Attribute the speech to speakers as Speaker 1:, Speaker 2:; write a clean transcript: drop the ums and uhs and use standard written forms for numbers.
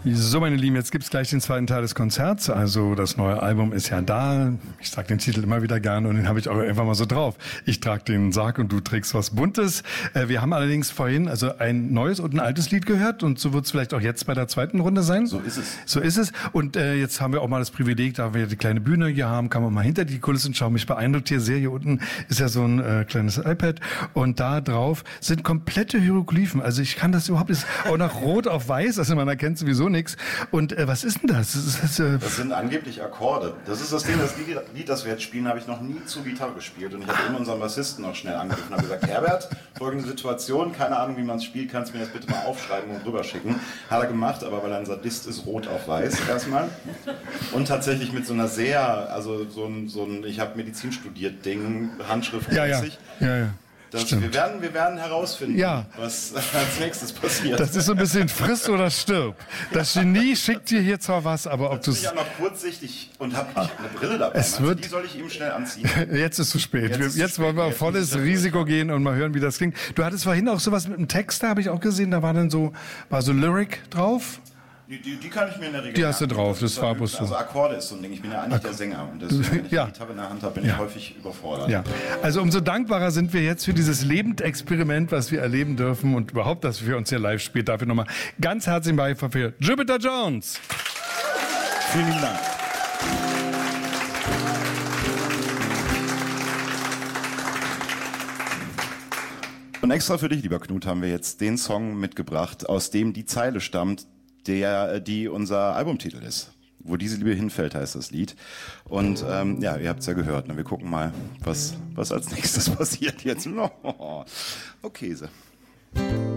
Speaker 1: So, meine Lieben, jetzt gibt's gleich den zweiten Teil des Konzerts. Also das neue Album ist ja da. Ich sage den Titel immer wieder gerne und den habe ich auch einfach mal so drauf. Ich trage den Sarg und du trägst was Buntes. Wir haben allerdings vorhin also ein neues und ein altes Lied gehört und so wird's vielleicht auch jetzt bei der zweiten Runde sein.
Speaker 2: So ist es.
Speaker 1: So ist es. Und jetzt haben wir auch mal das Privileg, da wir die kleine Bühne hier haben, kann man mal hinter die Kulissen schauen. Mich beeindruckt hier sehr. Hier unten ist ja so ein kleines iPad und da drauf sind komplette Hieroglyphen. Also ich kann das überhaupt nicht. Auch nach Rot auf Weiß, also man erkennt sowieso nichts. Und was ist denn das?
Speaker 2: Das sind angeblich Akkorde. Das ist das Ding, das Lied, das wir jetzt spielen, habe ich noch nie zu Gitarre gespielt. Und ich habe immer unseren Bassisten noch schnell angerufen und habe gesagt, Herbert, folgende Situation, keine Ahnung, wie man es spielt, kannst du mir das bitte mal aufschreiben und rüberschicken. Hat er gemacht, aber weil er ein Sadist ist, Rot auf Weiß erstmal. Und tatsächlich mit so einer sehr, also so ein ich habe Medizin studiert Ding, handschriftmäßig.
Speaker 1: Ja.
Speaker 2: Wir werden herausfinden, was als nächstes passiert.
Speaker 1: Das ist so ein bisschen friss oder stirb. Das Genie schickt dir hier zwar was, aber ob du es...
Speaker 2: Ich bin ja noch kurzsichtig und habe eine Brille dabei. Die soll ich ihm schnell anziehen.
Speaker 1: Jetzt ist zu spät. Jetzt wollen wir auf volles Risiko gehen und mal hören, wie das klingt. Du hattest vorhin auch sowas mit einem Text, da habe ich auch gesehen, da war so Lyric drauf.
Speaker 2: Die kann ich mir in der Regel.
Speaker 1: Die hast du drauf, das war bloß so.
Speaker 2: Also Akkorde ist so ein Ding. Ich bin ja eigentlich der Sänger und deswegen, wenn ich die Gitarre in der Hand habe, bin ich häufig überfordert.
Speaker 1: Ja. Also umso dankbarer sind wir jetzt für dieses Lebendexperiment, was wir erleben dürfen und überhaupt, dass wir uns hier live spielt. Dafür nochmal ganz herzlichen Beifall für Jupiter Jones.
Speaker 2: Vielen lieben Dank. Und extra für dich, lieber Knut, haben wir jetzt den Song mitgebracht, aus dem die Zeile stammt, die unser Albumtitel ist. Wo diese Liebe hinfällt, heißt das Lied. Und ihr habt es ja gehört. Wir gucken mal, was als nächstes passiert jetzt. Oh, Käse.